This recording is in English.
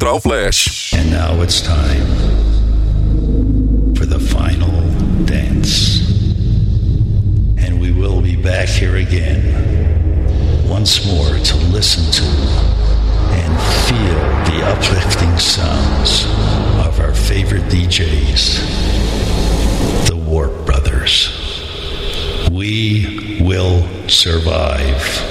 Central Flash. And now it's time for the final dance. And we will be back here again once more to listen to and feel the uplifting sounds of our favorite DJs, the Warp Brothers. We will survive.